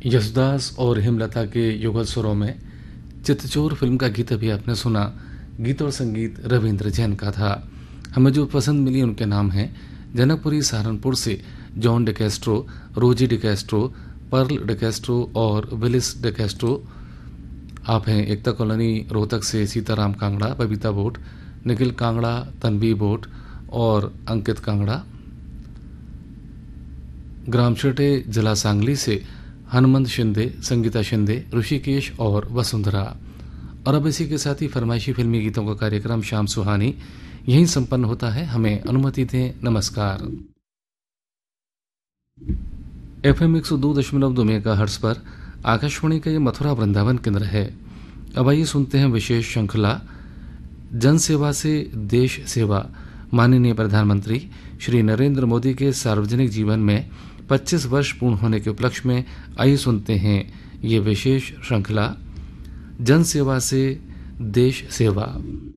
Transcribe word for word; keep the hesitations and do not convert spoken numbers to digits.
यशदास और हेमलता के युगल स्वरों में चितचोर फिल्म का गीत अभी आपने सुना। गीत और संगीत रविंद्र जैन का था। हमें जो पसंद मिली उनके नाम हैं जनकपुरी सहारनपुर से जॉन डिकैस्ट्रो, रोजी डिकैस्ट्रो, पर्ल डिकैस्ट्रो और विलिस डिकैस्ट्रो। आप हैं एकता कॉलोनी रोहतक से सीताराम कांगड़ा, बबीता बोट, निखिल कांगड़ा, तन्वी बोट और अंकित कांगड़ा। ग्राम शेटे जिला सांगली से हनुमंत शिंदे, संगीता शिंदे, ऋषिकेश और वसुंधरा। और अब इसी के साथ ही फरमाइशी फिल्मी गीतों का कार्यक्रम शाम सुहानी यहीं संपन्न होता है। हमें अनुमति दें। नमस्कार। एफ एम एक सौ दो दशमलव दो मेगा हर्ट्ज पर आकाशवाणी का ये मथुरा वृंदावन केंद्र है। अब आइए सुनते हैं विशेष श्रृंखला जन सेवा से देश सेवा। माननीय प्रधानमंत्री श्री नरेंद्र मोदी के सार्वजनिक जीवन में पच्चीस वर्ष पूर्ण होने के उपलक्ष्य में आइए सुनते हैं ये विशेष श्रृंखला जन सेवा से देश सेवा।